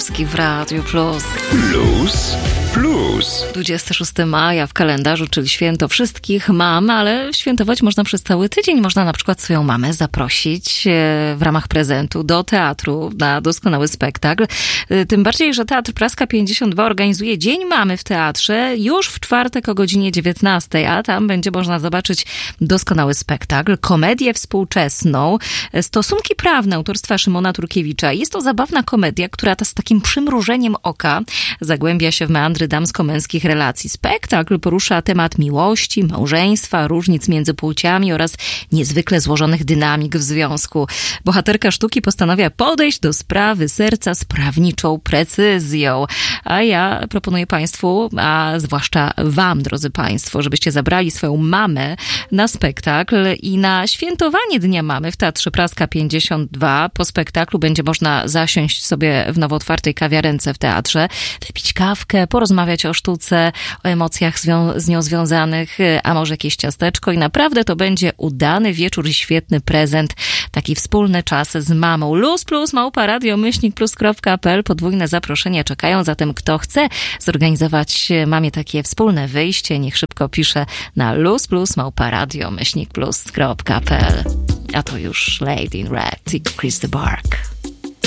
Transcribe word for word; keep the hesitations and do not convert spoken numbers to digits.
Kwiatkowski w Radiu Plus. Plus, plus. dwudziestego szóstego maja w kalendarzu, czyli święto wszystkich mam, ale świętować można przez cały tydzień. Można na przykład swoją mamę zaprosić w ramach prezentu do teatru na doskonały spektakl. Tym bardziej, że Teatr Praska pięćdziesiąt dwa organizuje Dzień Mamy w teatrze już w czwartek o godzinie dziewiętnastej, a tam będzie można zobaczyć doskonały spektakl, komedię współczesną, stosunki prawne autorstwa Szymona Turkiewicza. Jest to zabawna komedia, która z takim przymrużeniem oka zagłębia się w meandry damsko-męskich relacji. Spektakl porusza temat miłości, małżeństwa, różnic między płciami oraz niezwykle złożonych dynamik w związku. Bohaterka sztuki postanawia podejść do sprawy serca z prawniczą precyzją. A ja proponuję Państwu, a zwłaszcza Wam, drodzy Państwo, żebyście zabrali swoją mamę na spektakl i na świętowanie Dnia Mamy w Teatrze Praska pięćdziesiąt dwa. Po spektaklu będzie można zasiąść sobie w nowo otwartej kawiarence w teatrze, wypić kawkę, porozmawiać o sztuce, o emocjach zwią- z nią związanych, a może jakieś ciasteczko i naprawdę to będzie udany wieczór i świetny prezent, taki wspólny czas z mamą. Luz plus małpa radio myślnik plus kropka p l. Podwójne zaproszenia czekają, zatem kto chce zorganizować mamie takie wspólne wyjście, niech szybko pisze na luz plus małpa radio myślnik plus kropka p l. A to już Lady in Red i Chris de Burgh.